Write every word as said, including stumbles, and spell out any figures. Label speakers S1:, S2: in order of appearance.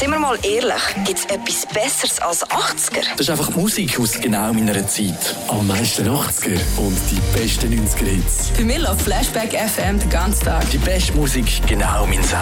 S1: Sind wir mal ehrlich, gibt es etwas Besseres als achtziger?
S2: Das ist einfach Musik aus genau meiner Zeit.
S3: Am meisten achtziger und die besten neunziger Hits.
S4: Für mich läuft Flashback F M den ganzen Tag.
S2: Die beste Musik genau mein